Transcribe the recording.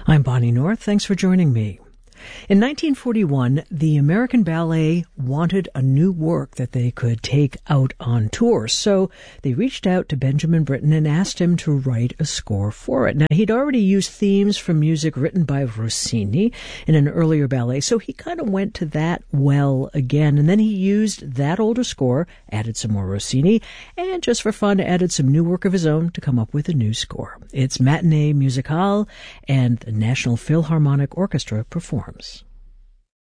I'm Bonnie North. Thanks for joining me. In 1941, the American Ballet wanted a new work that they could take out on tour, so they reached out to Benjamin Britten and asked him to write a score for it. Now, he'd already used themes from music written by Rossini in an earlier ballet, so he kind of went to that well again, and then he used that older score, added some more Rossini, and just for fun, added some new work of his own to come up with a new score. It's Matinee Musicale, and the National Philharmonic Orchestra performs.